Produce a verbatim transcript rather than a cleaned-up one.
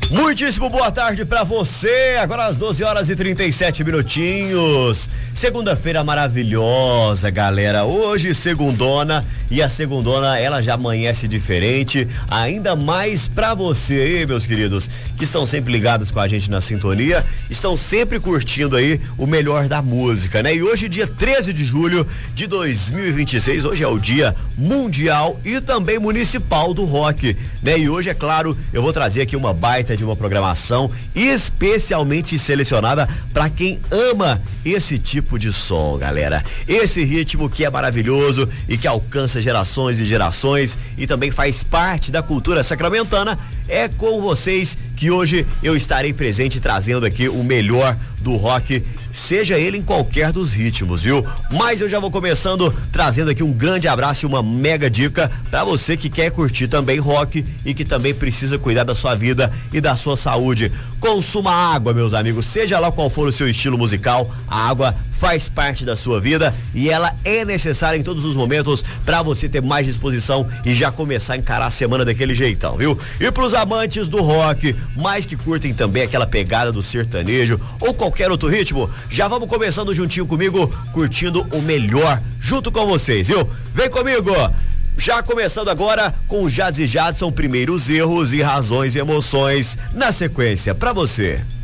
Muitíssimo boa tarde pra você, agora às doze horas e trinta e sete minutinhos, segunda-feira maravilhosa, galera, hoje segundona, e a segundona ela já amanhece diferente, ainda mais pra você aí, meus queridos, que estão sempre ligados com a gente na sintonia, estão sempre curtindo aí o melhor da música, né? E hoje, dia treze de julho de dois mil e vinte e seis, hoje é o dia mundial e também municipal do rock, né? E hoje, é claro, eu vou trazer aqui uma baita de uma programação especialmente selecionada para quem ama esse tipo de som, galera. Esse ritmo que é maravilhoso e que alcança gerações e gerações e também faz parte da cultura sacramentana. É com vocês que hoje eu estarei presente trazendo aqui o melhor do rock, seja ele em qualquer dos ritmos, viu? Mas eu já vou começando trazendo aqui um grande abraço e uma mega dica pra você que quer curtir também rock e que também precisa cuidar da sua vida e da sua saúde. Consuma água, meus amigos, seja lá qual for o seu estilo musical, a água faz parte da sua vida e ela é necessária em todos os momentos pra você ter mais disposição e já começar a encarar a semana daquele jeitão, viu? E pros amantes do rock, mas que curtem também aquela pegada do sertanejo ou qualquer outro ritmo, já vamos começando juntinho comigo, curtindo o melhor junto com vocês, viu? Vem comigo! Já começando agora com Jads e Jadson, primeiros erros e razões e emoções, na sequência, pra você.